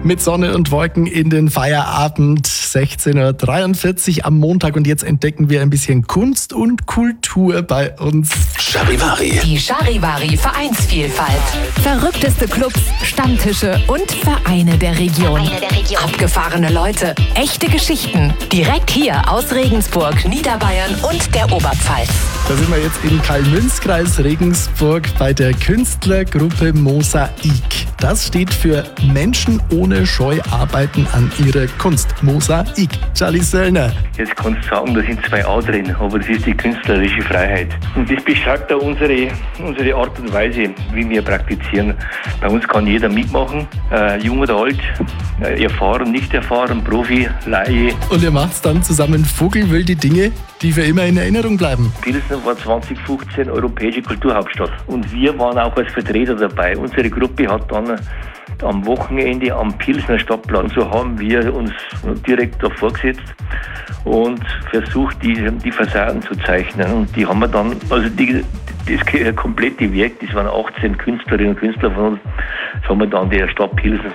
Mit Sonne und Wolken in den Feierabend, 16:43 Uhr am Montag. Und jetzt entdecken wir ein bisschen Kunst und Kultur bei uns. Charivari. Die Charivari Vereinsvielfalt. Verrückteste Clubs, Stammtische und Vereine der Region. Abgefahrene Leute, echte Geschichten. Direkt hier aus Regensburg, Niederbayern und der Oberpfalz. Da sind wir jetzt im Karl-Münz-Kreis Regensburg bei der Künstlergruppe Mosaik. Das steht für Menschen ohne Scheu arbeiten an ihrer Kunst. Mosaik. Charlie Söllner. Jetzt kannst du sagen, da sind zwei A drin, aber das ist die künstlerische Freiheit. Und das beschreibt auch unsere Art und Weise, wie wir praktizieren. Bei uns kann jeder mitmachen, jung oder alt, erfahren, nicht erfahren, Profi, Laie. Und ihr macht dann zusammen vogelwilde Dinge, die für immer in Erinnerung bleiben. Pilsen war 2015 europäische Kulturhauptstadt. Und wir waren auch als Vertreter dabei. Unsere Gruppe hat dann am Wochenende am Pilsener Stadtplatz, so haben wir uns direkt davor gesetzt und versucht, die Fassaden zu zeichnen. Und die haben wir dann, also das komplette Werk, das waren 18 Künstlerinnen und Künstler von uns, das haben wir dann der Stadt Pilsen